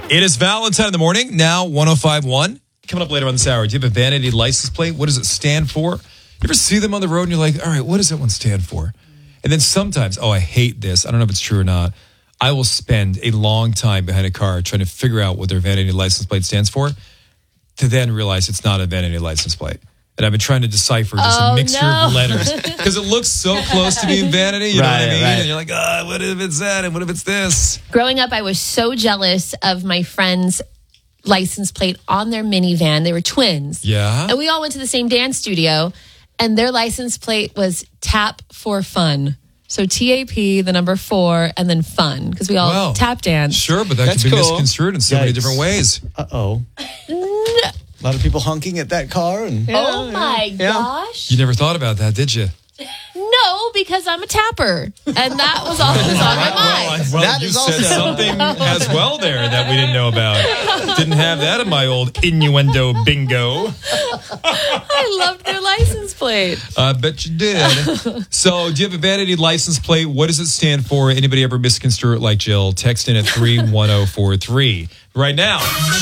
It is Valentine in the morning, now 105.1. Coming up later on this hour, do you have a vanity license plate? What does it stand for? You ever see them on the road and you're like, all right, what does that one stand for? And then sometimes, I hate this. I don't know if it's true or not. I will spend a long time behind a car trying to figure out what their vanity license plate stands for to then realize it's not a vanity license plate. And I've been trying to decipher just a mixture of letters because it looks so close to being vanity. You know what I mean? Right. And you're like, what if it's that? And what if it's this? Growing up, I was so jealous of my friends' license plate on their minivan. They were twins. Yeah. And we all went to the same dance studio, and their license plate was Tap for Fun. So TAP, the number 4, and then fun, because we all tap dance. Sure, but that could be misconstrued in so many different ways. Uh-oh. A lot of people honking at that car. Oh, my gosh. You never thought about that, did you? No, because I'm a tapper. And that was all that was on my mind. Well, That you is said also- something as well there that we didn't know about. Didn't have that in my old innuendo bingo. I loved their license plate. I bet you did. So, do you have a vanity license plate? What does it stand for? Anybody ever misconstrue it like Jill? Text in at 31043. Right now,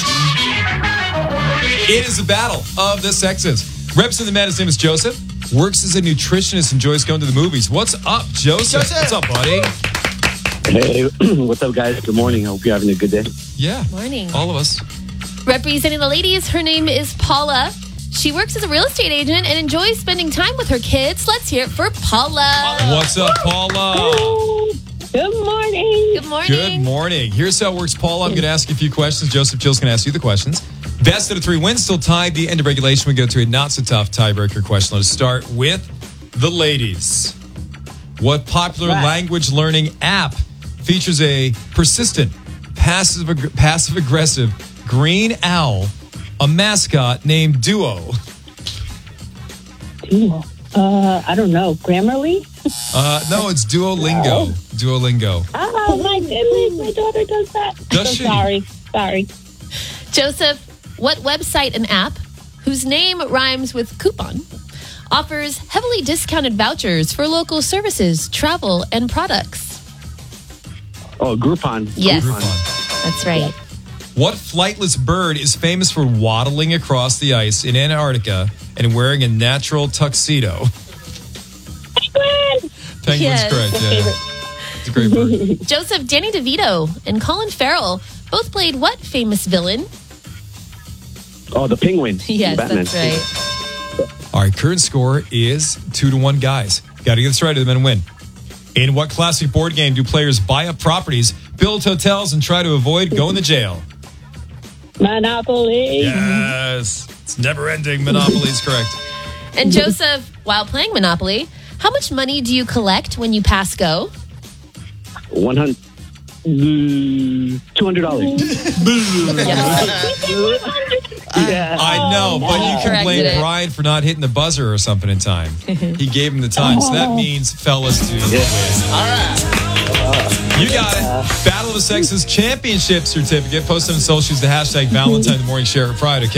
it is a battle of the sexes. Reps in the man, his name is Joseph. Works as a nutritionist, enjoys going to the movies. What's up, Joseph? What's up, buddy? Hey, what's up, guys? Good morning. I hope you're having a good day. Yeah. Morning. All of us. Representing the ladies, her name is Paula. She works as a real estate agent and enjoys spending time with her kids. Let's hear it for Paula. What's up, Paula? Good morning. Good morning. Good morning. Here's how it works, Paula. I'm going to ask you a few questions. Joseph, Jill's going to ask you the questions. Best of 3 wins, still tied. The end of regulation, we go to a not-so-tough tiebreaker question. Let's start with the ladies. What popular language learning app features a persistent, passive-aggressive green owl, a mascot named Duo? I don't know. Grammarly? No, it's Duolingo. Duolingo. Oh, my goodness. My daughter does that. Does she? Sorry. Joseph, what website and app, whose name rhymes with coupon, offers heavily discounted vouchers for local services, travel, and products? Oh, Groupon. Yes, Groupon. that's right. What flightless bird is famous for waddling across the ice in Antarctica and wearing a natural tuxedo? Penguin's Yes. correct, yeah. It's a great bird. Joseph, Danny DeVito, and Colin Farrell both played what famous villain? Oh, the Penguin. Yes, Batman. that's right. All right, current score is 2-1, guys. Got to get this right or the men win. In what classic board game do players buy up properties, build hotels, and try to avoid going to jail? Monopoly. Yes. It's never ending. Monopoly is correct. And Joseph, while playing Monopoly, how much money do you collect when you pass go? $200. I know, but you can Corrected blame it. Brian for not hitting the buzzer or something in time. He gave him the time, so that means fellas do win. All right. You got it. Battle of the Sexes Championship certificate. Post it on socials, the hashtag Valentine in the Morning Share it Pride, okay?